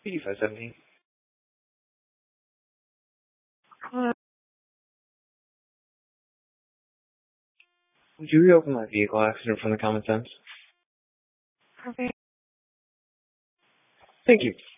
8517. Would you reopen my vehicle accident from the common sense? Okay. Thank you.